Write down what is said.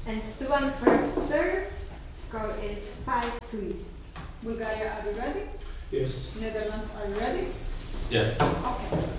And 2-1 first serve. Score is 5-3. Bulgaria, are you ready? Yes. Netherlands, are you ready? Yes. Okay.